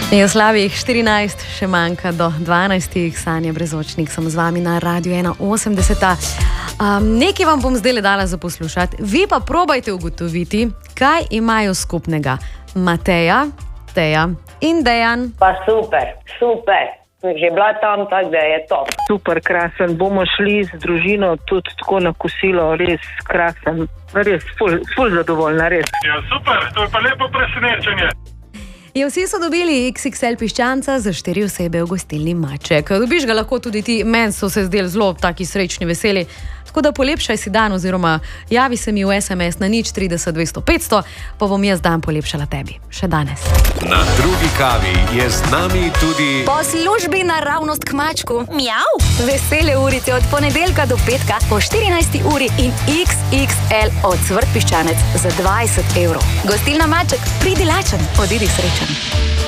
Je slabih 14, še manjka do 12. Sanja Brezočnik, sem z vami na Radiu 81. Nekaj vam bom zdaj le dala za poslušati. Vi pa probajte ugotoviti, kaj imajo skupnega Mateja, Teja in Dejan. Pa super. Že bila tam, tako da je to. Super, krasen. Bomo šli z družino tudi tako na kosilo, res krasen. Res, ful zadovoljna, res. Ja, super, to je pa lepo presenečenje. Vsi so dobili XXL piščanca za 4 osebe v gostilni Maček. Dobiš ga lahko tudi ti, meni so se zdeli zelo taki srečni, veseli. Tako da polepšaj si dan oziroma javi se mi v SMS na 030 200 500, pa bom jaz dan polepšala tebi. Še danes. Na drugi kavi je z nami tudi po službi naravnost k mačku. Mjav! Vesele urice od ponedeljka do petka po 14. uri in XXL ocvrt piščanec za 20 €. Gostilna Maček, pridi lačen, odidi srečen.